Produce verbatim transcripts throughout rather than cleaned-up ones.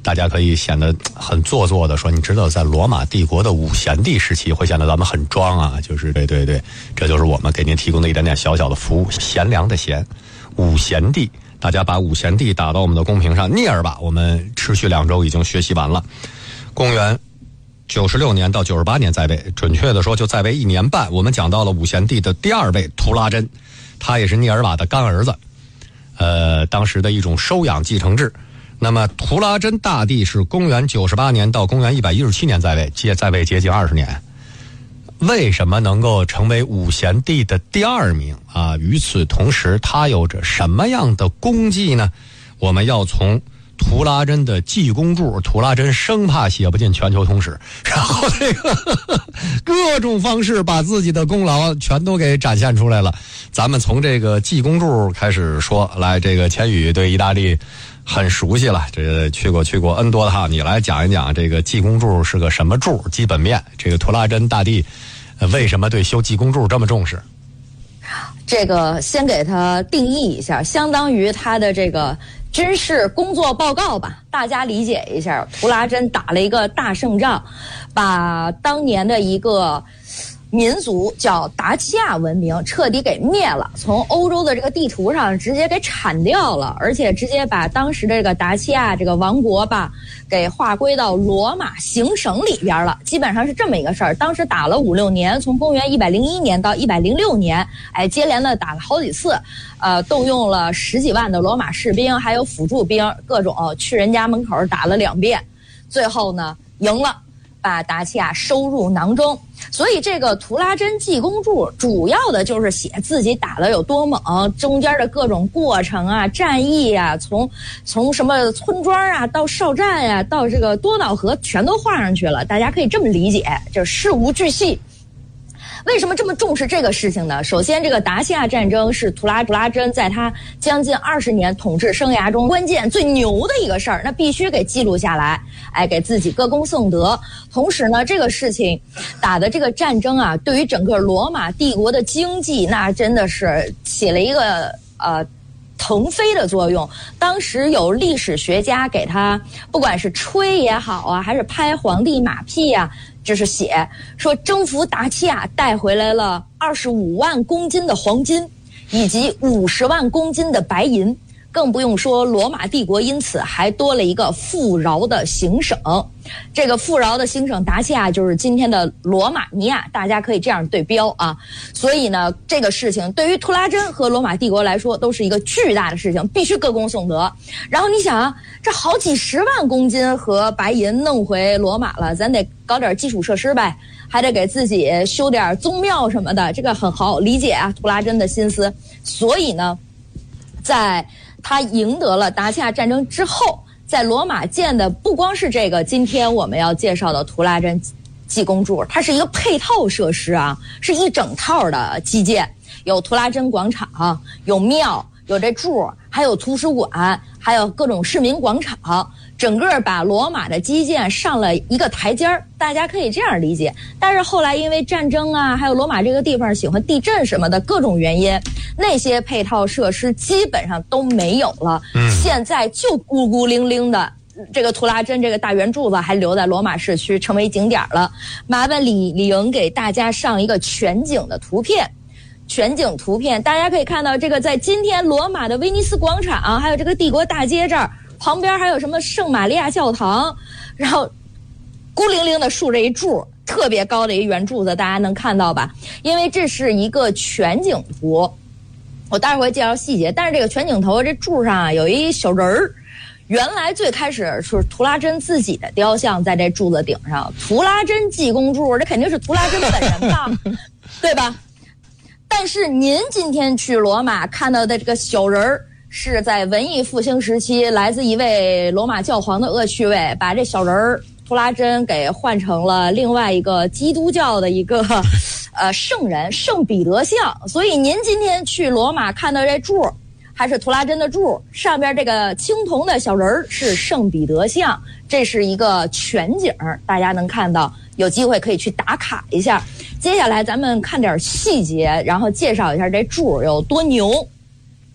大家可以显得很做作的说，你知道在罗马帝国的五贤帝时期会显得咱们很装啊，就是对对对，这就是我们给您提供的一点点小小的服务，贤良的贤，五贤帝，大家把五贤帝打到我们的公屏上，聂尔吧，我们持续两周已经学习完了。公元九十六年到九十八年在位，准确的说就在位一年半。我们讲到了五贤帝的第二位图拉真，他也是聂尔瓦的干儿子，呃，当时的一种收养继承制。那么图拉真大帝是公元九十八年到公元一百一十七年在位，接在位接近二十年。为什么能够成为五贤帝的第二名啊？与此同时，他有着什么样的功绩呢？我们要从图拉真的记功注，图拉真生怕写不进全球通史，然后这个呵呵各种方式把自己的功劳全都给展现出来了。咱们从这个记功注开始说来，这个千羽对意大利很熟悉了，这个去过去过 N 多趟，你来讲一讲这个记功注是个什么注，基本面。这个图拉真大帝为什么对修记功注这么重视？ 这个先给他定义一下，相当于他的这个军事工作报告吧，大家理解一下。图拉真打了一个大胜仗，把当年的一个民族叫达契亚文明彻底给灭了，从欧洲的这个地图上直接给铲掉了，而且直接把当时的这个达契亚这个王国吧给划归到罗马行省里边了，基本上是这么一个事儿。当时打了五六年，从公元一百零一年到一百零六年，哎，接连的打了好几次，呃，动用了十几万的罗马士兵，还有辅助兵，各种去人家门口打了两遍，最后呢赢了，把达契亚收入囊中。所以这个图拉真记功注主要的就是写自己打得有多猛，中间的各种过程啊、战役啊，从从什么村庄啊到哨站啊到这个多瑙河全都画上去了，大家可以这么理解，就是事无巨细。为什么这么重视这个事情呢？首先，这个达契亚战争是图拉图拉真在他将近二十年统治生涯中关键最牛的一个事儿，那必须给记录下来，哎，给自己歌功颂德。同时呢，这个事情打的这个战争啊，对于整个罗马帝国的经济，那真的是起了一个呃腾飞的作用。当时有历史学家给他，不管是吹也好啊，还是拍皇帝马屁啊，就是写说征服达契亚带回来了二十五万公斤的黄金，以及五十万公斤的白银，更不用说罗马帝国因此还多了一个富饶的行省。这个富饶的行省达契亚就是今天的罗马尼亚，大家可以这样对标啊。所以呢，这个事情对于图拉真和罗马帝国来说都是一个巨大的事情，必须歌功颂德。然后你想啊，这好几十万公斤和白银弄回罗马了，咱得搞点基础设施呗，还得给自己修点宗庙什么的，这个很好理解啊，图拉真的心思。所以呢，在他赢得了达契亚战争之后，在罗马建的不光是这个今天我们要介绍的图拉真记功注，它是一个配套设施啊，是一整套的基建，有图拉真广场，有庙，有这柱，还有图书馆，还有各种市民广场，整个把罗马的基建上了一个台阶儿，大家可以这样理解。但是后来因为战争啊，还有罗马这个地方喜欢地震什么的各种原因，那些配套设施基本上都没有了。嗯，现在就孤孤零零的这个图拉真这个大圆柱子还留在罗马市区，成为景点了。麻烦李李莹给大家上一个全景的图片。全景图片，大家可以看到，这个在今天罗马的威尼斯广场，还有这个帝国大街这儿，旁边还有什么圣玛利亚教堂，然后孤零零的竖着一柱，特别高的一圆柱子，大家能看到吧？因为这是一个全景图，我待会儿会介绍细节。但是这个全景图这柱上啊有一小人儿，原来最开始是图拉真自己的雕像在这柱子顶上，图拉真记功注，这肯定是图拉真本人吧，对吧？但是您今天去罗马看到的这个小人儿，是在文艺复兴时期来自一位罗马教皇的恶趣味，把这小人儿图拉真给换成了另外一个基督教的一个呃圣人圣彼得像。所以您今天去罗马看到这柱还是图拉真的柱，上边这个青铜的小人儿是圣彼得像，这是一个全景，大家能看到，有机会可以去打卡一下。接下来咱们看点细节，然后介绍一下这柱有多牛。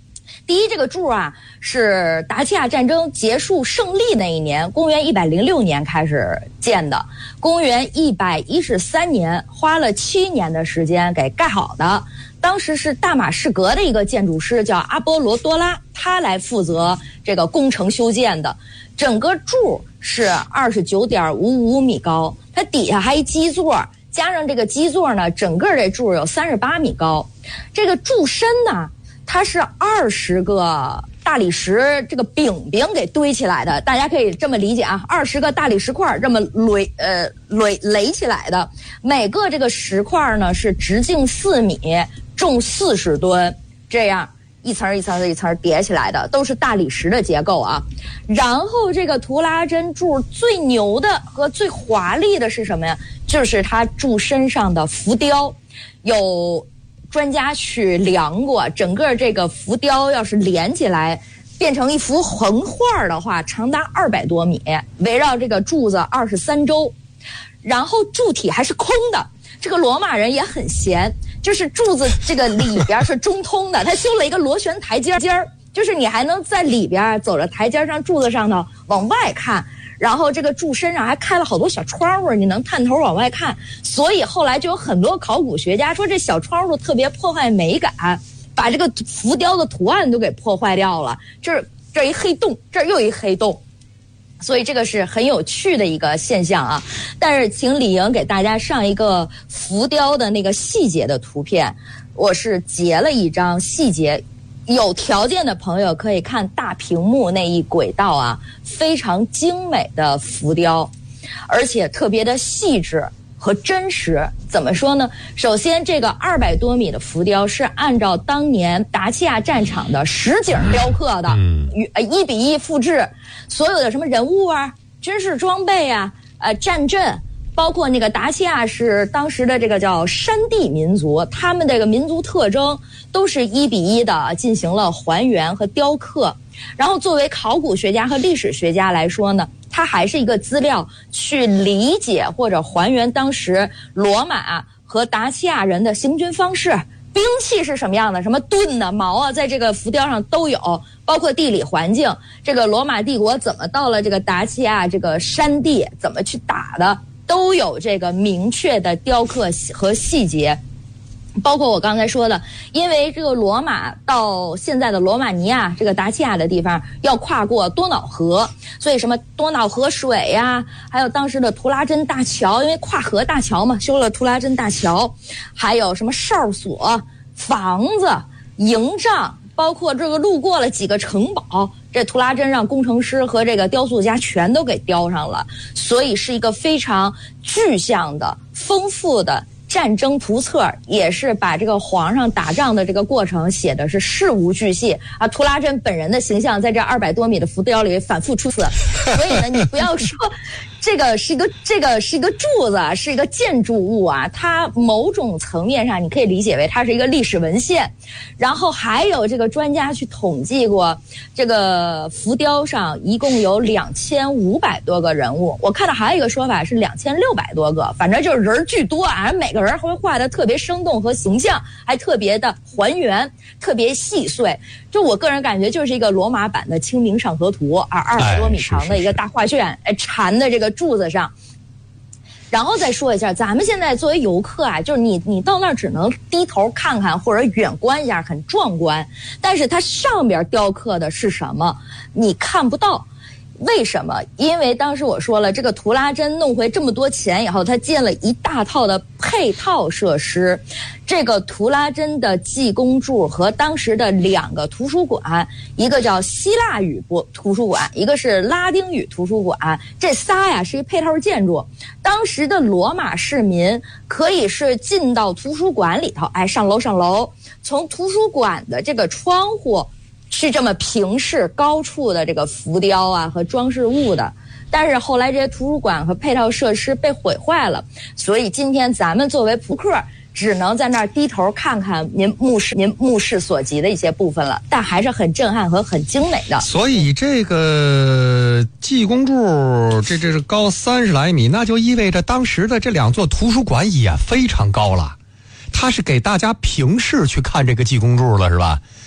第一，这个柱啊是达契亚战争结束胜利那一年，公元一百零六年开始建的，公元一百一十三年花了七年的时间给盖好的。当时是大马士革的一个建筑师叫阿波罗多拉，他来负责这个工程修建的。整个柱是二十九点五五米高，它底下还一基座，加上这个基座呢，整个这柱有三十八米高。这个柱身呢，它是二十个大理石这个饼饼给堆起来的，大家可以这么理解啊，二十个大理石块这么垒呃垒垒起来的，每个这个石块呢是直径四米，重四十吨，这样一层一层的一层叠起来的，都是大理石的结构啊。然后这个图拉真柱最牛的和最华丽的是什么呀？就是它柱身上的浮雕，有专家去量过，整个这个浮雕要是连起来变成一幅横画的话，长达二百多米，围绕这个柱子二十三周，然后柱体还是空的。这个罗马人也很闲，就是柱子这个里边是中通的，他修了一个螺旋台阶儿，就是你还能在里边走着台阶上柱子上头往外看。然后这个柱身上还开了好多小窗户，你能探头往外看，所以后来就有很多考古学家说这小窗户特别破坏美感，把这个浮雕的图案都给破坏掉了。这儿这儿一黑洞，这儿又一黑洞，所以这个是很有趣的一个现象啊。但是请李莹给大家上一个浮雕的那个细节的图片，我是截了一张细节。有条件的朋友可以看大屏幕那一轨道啊，非常精美的浮雕，而且特别的细致和真实。怎么说呢？首先这个二百多米的浮雕是按照当年达契亚战场的实景雕刻的，与呃一比一复制，所有的什么人物啊、军事装备啊、呃战阵，包括那个达契亚是当时的这个叫山地民族，他们这个民族特征都是一比一的进行了还原和雕刻。然后作为考古学家和历史学家来说呢，它还是一个资料去理解或者还原当时罗马和达契亚人的行军方式，兵器是什么样的，什么盾啊、矛啊，在这个浮雕上都有，包括地理环境，这个罗马帝国怎么到了这个达契亚这个山地，怎么去打的，都有这个明确的雕刻和细节。包括我刚才说的，因为这个罗马到现在的罗马尼亚这个达契亚的地方要跨过多瑙河，所以什么多瑙河水呀、啊，还有当时的图拉真大桥，因为跨河大桥嘛，修了图拉真大桥，还有什么哨所、房子、营帐，包括这个路过了几个城堡，这图拉真让工程师和这个雕塑家全都给雕上了，所以是一个非常具象的、丰富的战争图册，也是把这个皇上打仗的这个过程写的是事无巨细啊。图拉真本人的形象在这二百多米的浮雕里反复出现，所以呢，你不要说这个是一个这个是一个柱子，是一个建筑物啊，它某种层面上你可以理解为它是一个历史文献。然后还有这个专家去统计过，这个浮雕上一共有两千五百多个人物，我看到还有一个说法是两千六百多个，反正就是人巨多啊，每个人会画的特别生动和形象，还特别的还原，特别细碎。就我个人感觉就是一个罗马版的清明上河图啊，二十多米长的一个大画卷，哎，缠在这个柱子上。然后再说一下，咱们现在作为游客啊，就是你你到那儿只能低头看看或者远观一下，很壮观，但是它上边雕刻的是什么你看不到。为什么？因为当时我说了，这个图拉真弄回这么多钱以后，他建了一大套的配套设施。这个图拉真的济公柱和当时的两个图书馆，一个叫希腊语图书馆，一个是拉丁语图书馆，这仨呀是一配套建筑。当时的罗马市民可以是进到图书馆里头，哎，上楼上楼，从图书馆的这个窗户是这么平视高处的这个浮雕啊和装饰物的。但是后来这些图书馆和配套设施被毁坏了，所以今天咱们作为扑克只能在那儿低头看看您目视您目视所及的一些部分了，但还是很震撼和很精美的。 所以这个济公柱这这是高三十来米，那就意味着当时的这两座图书馆也非常高了，它是给大家平视去看这个济公柱了，是吧？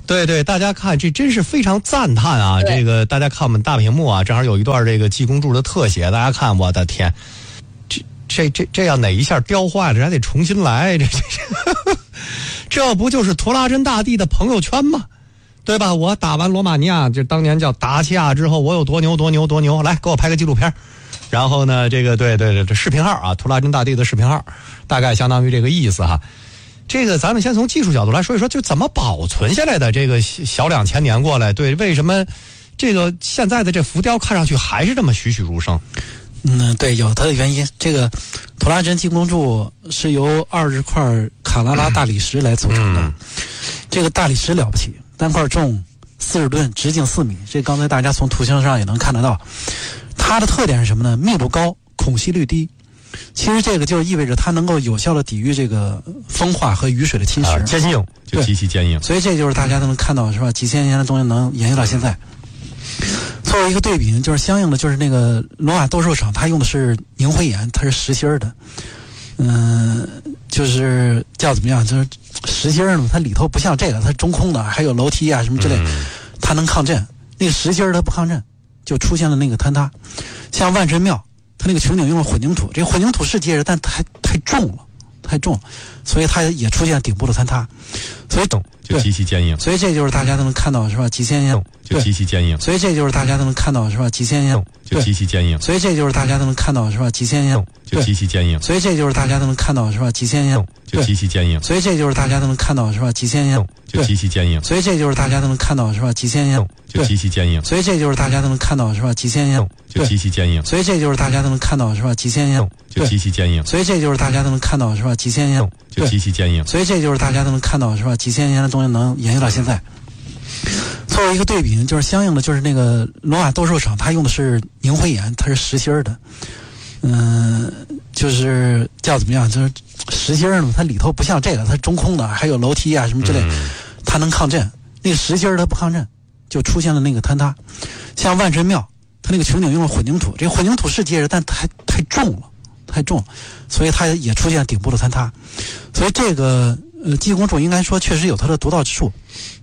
对对，大家看，这真是非常赞叹啊！这个大家看我们大屏幕啊，正好有一段这个济公柱的特写，大家看，我的天，这这这这要哪一下雕坏了，还得重新来，这这这，这不就是图拉真大帝的朋友圈吗？对吧？我打完罗马尼亚，就当年叫达契亚之后，我有多牛多牛多牛，来给我拍个纪录片。然后呢，这个对对对，这视频号啊，图拉真大帝的视频号，大概相当于这个意思哈。这个咱们先从技术角度来说一说，就怎么保存下来的这个小两千年过来，对，为什么这个现在的这浮雕看上去还是这么栩栩如生？ 嗯，对，有它的原因。这个图拉真济公柱是由二十块卡拉拉大理石来组成的，嗯、这个大理石了不起，单块重四十吨，直径四米。这刚才大家从图形上也能看得到，它的特点是什么呢？密度高，孔隙率低。其实这个就意味着它能够有效的抵御这个风化和雨水的侵蚀， 啊、坚硬，就极其坚硬。 所以这就是大家都能看到，是吧？几千年的东西能沿用到现在。作为一个对比，就是相应的，就是那个罗马斗兽场，它用的是凝灰岩，它是实心的，嗯、呃，就是叫怎么样？就是实心的，它里头不像这个，它是中空的，还有楼梯啊什么之类，嗯、它能抗震。那个实心它不抗震，就出现了那个坍塌。像万神庙。它那个穹顶用了混凝土，这个混凝土是结实，但太太重了，太重，所以它也出现顶部的坍塌，所以就极其坚硬。 所以这就是大家都能看到，是吧？几千年就极其坚硬。 所以这就是大家都能看到，是吧？几千年就极其坚硬。 所以这就是大家都能看到，是吧？几千年就极其坚硬。 所以这就是大家都能看到，是吧？几千年就极其坚硬。 所以这就是大家都能看到，是吧？几千年就极其坚硬。 所以这就是大家都能看到，是吧？几千年就极其坚硬。 所以这就是大家都能看到，是吧？几千年就极其坚硬。 所以这就是大家都能看到，是吧？几千年就极其坚硬。 所以这就是大家都能看到，是吧？几千年就极其坚硬。 所以这就是大家都能看到，是吧？几千年的东西能沿用到现在。作为一个对比，就是相应的，就是那个罗马斗兽场，它用的是凝灰岩，它是实心的，嗯、呃，就是叫怎么样？就是实心的，它里头不像这个，它是中空的，还有楼梯啊什么之类，嗯、它能抗震。那个实心它不抗震，就出现了那个坍塌。像万神庙，它那个穹顶用了混凝土，这个混凝土是结实，但太太重了，太重，所以它也出现顶部的坍塌。所以这个呃济公柱应该说确实有它的独到之处。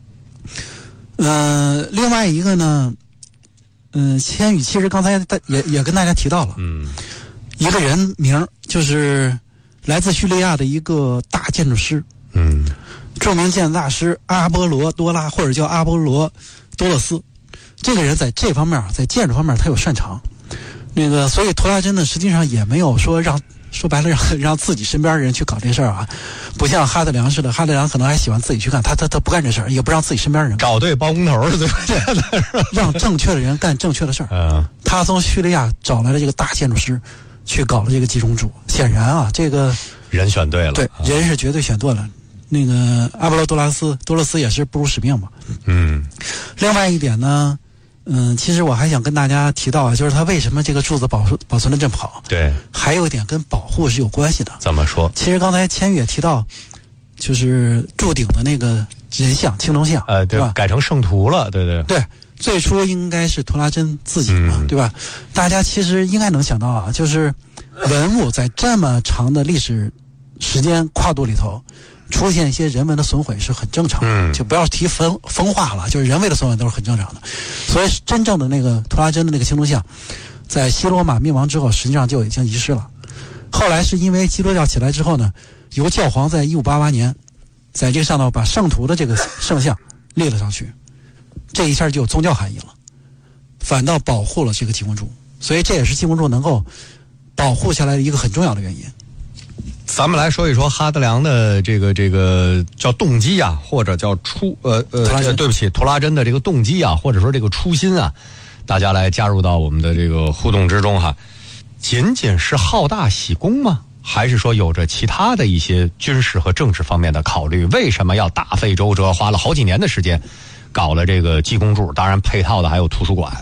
呃，另外一个呢，嗯、呃，千羽其实刚才也也跟大家提到了，嗯，一个人名就是来自叙利亚的一个大建筑师，嗯，著名建筑大师阿波罗多拉，或者叫阿波罗多勒斯。这个人在这方面，在建筑方面他有擅长，那个所以图拉真呢，实际上也没有说让。说白了让，让让自己身边的人去搞这事儿啊，不像哈德良似的，哈德良可能还喜欢自己去干，他他他不干这事儿，也不让自己身边人找对包工头了，对吧？ 让正确的人干正确的事儿。嗯，他从叙利亚找来了这个大建筑师，去搞了这个济公柱。显然啊，这个人选对了， 对，人是绝对选对了。那个阿波罗多拉斯多勒斯也是不辱使命嘛。嗯，另外一点呢。嗯，其实我还想跟大家提到啊，就是它为什么这个柱子保保存的这么好？ 对， 还有一点跟保护是有关系的。 怎么说？ 其实刚才千羽也提到，就是柱顶的那个人像青铜像， 呃，对吧？改成圣徒了，对对对。最初应该是图拉真自己嘛，嗯、对吧？大家其实应该能想到啊，就是文物在这么长的历史时间跨度里头。出现一些人文的损毁是很正常的，嗯、就不要提风风化了，就是人为的损毁都是很正常的。所以真正的那个图拉真的那个青铜像，在西罗马灭亡之后，实际上就已经遗失了。后来是因为基督教起来之后呢，由教皇在一五八八年，在这个上头把圣徒的这个圣像立了上去，这一下就有宗教含义了，反倒保护了这个济公柱。所以这也是济公柱能够保护下来的一个很重要的原因。 咱们来说一说哈德良的这个这个叫动机啊，或者叫初呃呃，对不起，图拉真的这个动机啊，或者说这个初心啊，大家来加入到我们的这个互动之中哈。仅仅是好大喜功吗？还是说有着其他的一些军事和政治方面的考虑？为什么要大费周折，花了好几年的时间，搞了这个济公柱？当然配套的还有图书馆。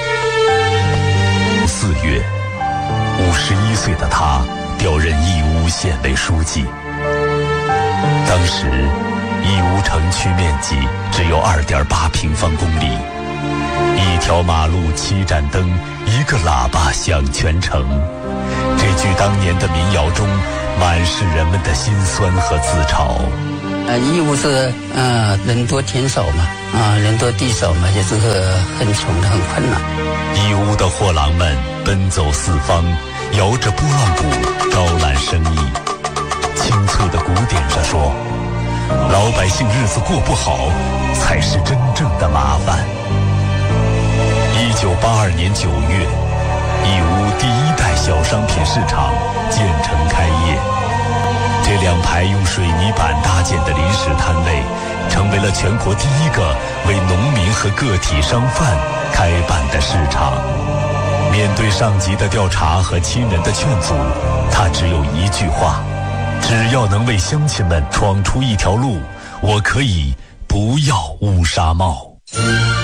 四月，五十一岁的他。调任义乌县委书记。当时，义乌城区面积只有二点八平方公里，一条马路七盏灯，一个喇叭响全城。这句当年的民谣中，满是人们的辛酸和自嘲。 呃，义乌是呃人多钱少嘛。 啊，人多地少嘛，就这个很穷的很困难。 义乌的货郎们奔走四方，摇着拨浪鼓招揽生意。清脆的鼓点着说，老百姓日子过不好才是真正的麻烦。一九八二年九月，义乌第一代小商品市场建成开业。这两排用水泥板搭建的临时摊位，成为了全国第一个为农民和个体商贩开办的市场。面对上级的调查和亲人的劝阻，他只有一句话：只要能为乡亲们闯出一条路，我可以不要乌纱帽。